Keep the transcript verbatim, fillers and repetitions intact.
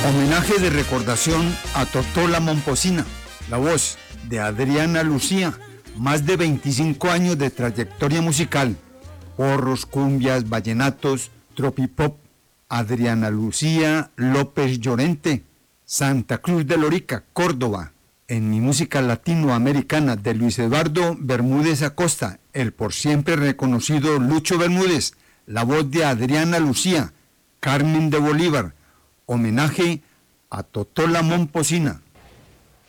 Homenaje de recordación a Totola Momposina, la voz de Adriana Lucía, más de veinticinco años de trayectoria musical, porros, cumbias, vallenatos, tropipop. Adriana Lucía López Llorente, Santa Cruz de Lorica, Córdoba. En mi música latinoamericana de Luis Eduardo Bermúdez Acosta, el por siempre reconocido Lucho Bermúdez, la voz de Adriana Lucía, Carmen de Bolívar, homenaje a Totola Momposina.